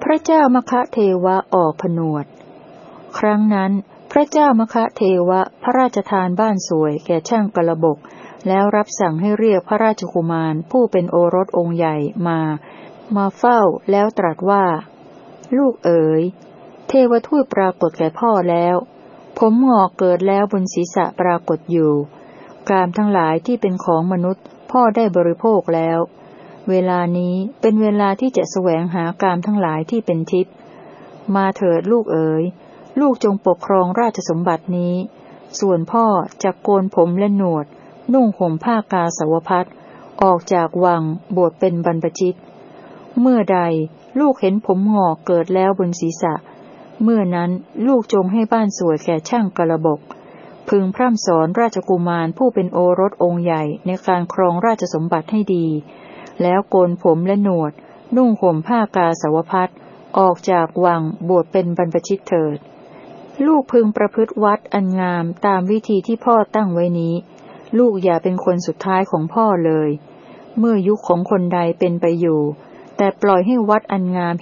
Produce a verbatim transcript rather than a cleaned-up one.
พระเจ้ามคเทวะออกผนวดครั้งนั้นพระเจ้ามคเทวะพระราชทานบ้านสวยแก่ช่างกระบกแล้วรับสั่งให้เรียกพระราชกุมารผู้เป็นโอรสองค์ใหญ่มามาเฝ้าแล้วตรัสว่าลูกเอ๋ยเทวทูตปรากฏแก่พ่อแล้วผมงอกเกิดแล้วบนศีรษะปรากฏอยู่กามทั้งหลายที่เป็นของมนุษย์พ่อได้บริโภคแล้วเวลานี้เป็นเวลาที่จะแสวงหากามทั้งหลายที่เป็นทิพย์มาเถิดลูกเอ๋ยลูกจงปกครองราชสมบัตินี้ส่วนพ่อจะโกนผมและหนวดนุ่งห่มผ้ากาสาวพัสต์ออกจากวังบวชเป็นบรรพชิตเมื่อใดลูกเห็นผมงอกเกิดแล้วบนศีรษะเมื่อนั้นลูกจงให้บ้านสวยแก่ช่างกระบกพึงพร่ำสอนราชกุมารผู้เป็นโอรสองค์ใหญ่ในการครองราชสมบัติให้ดีแล้วโกนผมและหนวดนุ่งห่มผ้ากาสาวพัสต์ออกจากวังบวชเป็นบรรพชิตเถิดลูกพึงประพฤติวัดอันงามตามวิธีที่พ่อตั้งไว้นี้ลูกอย่าเป็นคนสุดท้ายของพ่อเลยเมื่อยุคของคนใดเป็นไปอยู่แต่ปล่อยให้วัดอันงาม